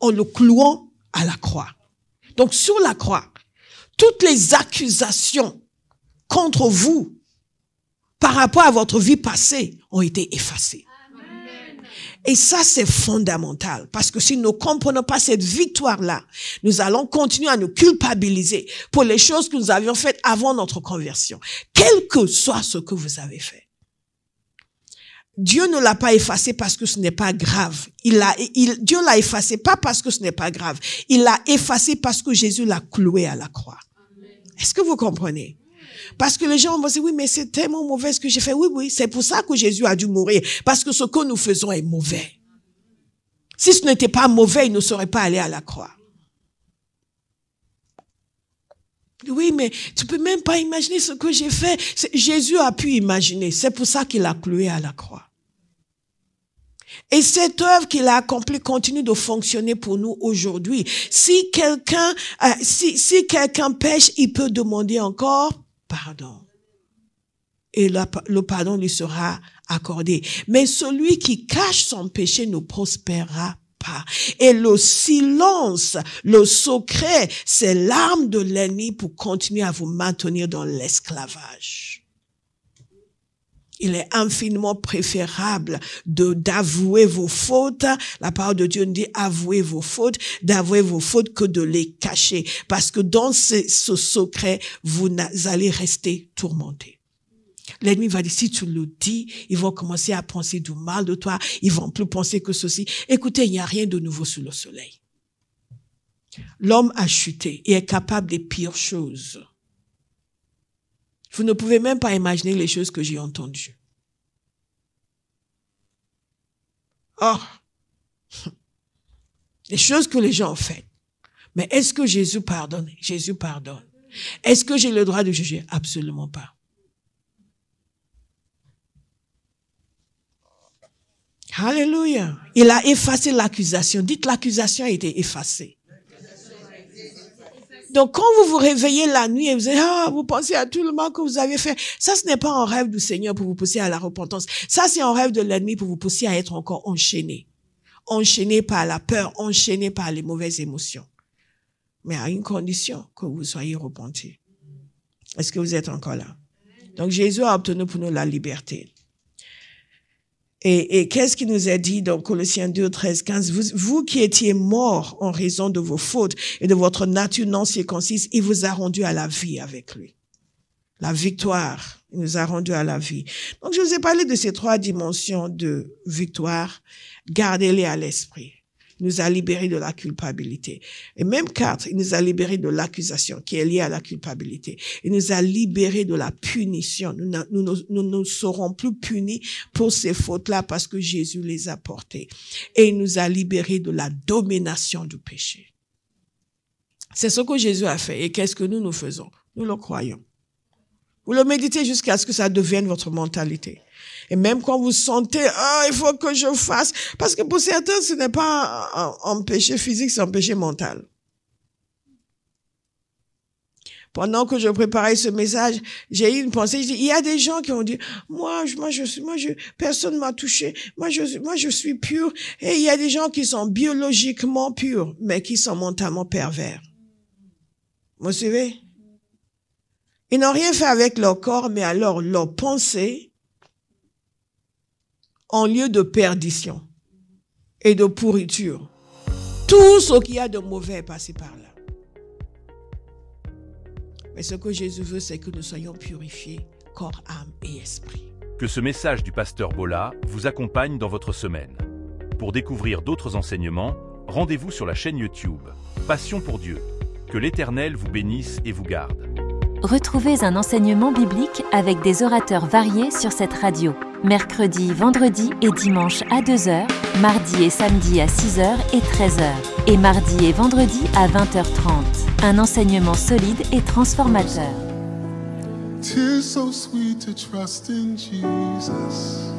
en le clouant à la croix. Donc, sur la croix, toutes les accusations contre vous par rapport à votre vie passée ont été effacées. Amen. Et ça, c'est fondamental parce que si nous ne comprenons pas cette victoire-là, nous allons continuer à nous culpabiliser pour les choses que nous avions faites avant notre conversion, quel que soit ce que vous avez fait. Dieu ne l'a pas effacé parce que ce n'est pas grave. Dieu l'a effacé pas parce que ce n'est pas grave. Il l'a effacé parce que Jésus l'a cloué à la croix. Amen. Est-ce que vous comprenez? Parce que les gens vont dire, oui, mais c'est tellement mauvais ce que j'ai fait. Oui, c'est pour ça que Jésus a dû mourir. Parce que ce que nous faisons est mauvais. Si ce n'était pas mauvais, il ne serait pas allé à la croix. Oui, mais tu peux même pas imaginer ce que j'ai fait. Jésus a pu imaginer. C'est pour ça qu'il a cloué à la croix. Et cette œuvre qu'il a accomplie continue de fonctionner pour nous aujourd'hui. Si quelqu'un pêche, il peut demander encore pardon. Et le pardon lui sera accordé. Mais celui qui cache son péché ne prospérera pas. Et le silence, le secret, c'est l'arme de l'ennemi pour continuer à vous maintenir dans l'esclavage. Il est infiniment préférable d'avouer vos fautes. La parole de Dieu nous dit avouez vos fautes, d'avouer vos fautes que de les cacher. Parce que dans ce secret, vous allez rester tourmentés. L'ennemi va dire, si tu le dis, ils vont commencer à penser du mal de toi. Ils vont plus penser que ceci. Écoutez, il n'y a rien de nouveau sous le soleil. L'homme a chuté et est capable des pires choses. Vous ne pouvez même pas imaginer les choses que j'ai entendues. Les choses que les gens ont faites. Mais est-ce que Jésus pardonne? Jésus pardonne. Est-ce que j'ai le droit de juger? Absolument pas. Alléluia. Il a effacé l'accusation. Dites, l'accusation a été effacée. Donc, quand vous vous réveillez la nuit et vous pensez à tout le mal que vous avez fait, ça, ce n'est pas un rêve du Seigneur pour vous pousser à la repentance. Ça, c'est un rêve de l'ennemi pour vous pousser à être encore enchaîné. Enchaîné par la peur, enchaîné par les mauvaises émotions. Mais à une condition, que vous soyez repentis. Est-ce que vous êtes encore là? Donc, Jésus a obtenu pour nous la liberté. Et qu'est-ce qu'il nous a dit dans Colossiens 2, 13, 15? Vous qui étiez morts en raison de vos fautes et de votre nature non circoncise, il vous a rendu à la vie avec lui. La victoire, il nous a rendu à la vie. Donc, je vous ai parlé de ces 3 dimensions de victoire. Gardez-les à l'esprit. Il nous a libérés de la culpabilité. Et même 4, il nous a libérés de l'accusation qui est liée à la culpabilité. Il nous a libérés de la punition. Nous ne serons plus punis pour ces fautes-là parce que Jésus les a portées. Et il nous a libérés de la domination du péché. C'est ce que Jésus a fait. Et qu'est-ce que nous faisons? Nous le croyons. Vous le méditez jusqu'à ce que ça devienne votre mentalité. Et même quand vous sentez, il faut que je fasse, parce que pour certains, ce n'est pas un péché physique, c'est un péché mental. Pendant que je préparais ce message, j'ai eu une pensée, il y a des gens qui ont dit, personne m'a touché, moi je suis pur, et il y a des gens qui sont biologiquement purs, mais qui sont mentalement pervers. Vous suivez? Ils n'ont rien fait avec leur corps, mais alors leur pensée, en lieu de perdition et de pourriture. Tout ce qu'il y a de mauvais est passé par là. Mais ce que Jésus veut, c'est que nous soyons purifiés, corps, âme et esprit. Que ce message du pasteur Bolla vous accompagne dans votre semaine. Pour découvrir d'autres enseignements, rendez-vous sur la chaîne YouTube Passion pour Dieu. Que l'Éternel vous bénisse et vous garde. Retrouvez un enseignement biblique avec des orateurs variés sur cette radio. Mercredi, vendredi et dimanche à 2h, mardi et samedi à 6h et 13h, et mardi et vendredi à 20h30. Un enseignement solide et transformateur. 'Tis so sweet to trust in Jesus.